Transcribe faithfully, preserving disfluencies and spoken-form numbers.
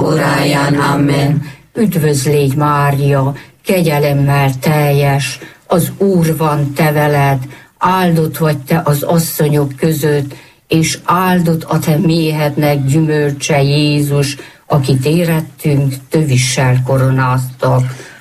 óráján. Amen. Üdvözl légy, Mária, kegyelemmel teljes, az Úr van te veled, áldott vagy te az asszonyok között, és áldott a te méhednek gyümölcse Jézus, akit érettünk tövissel koronáztak.